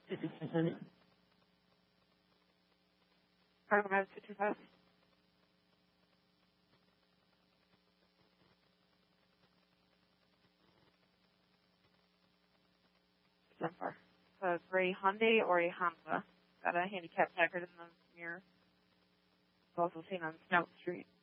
Cargo Mav 225. Zephyr. A gray Hyundai or a Honda. Got a handicap placard in the mirror. It's also seen on Snout Street.